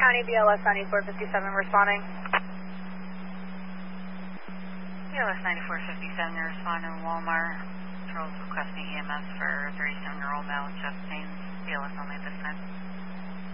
County, BLS 9457 responding. BLS 9457, you're responding to Walmart. Patrol's requesting EMS for 37-year-old male with chest pains. BLS only this time.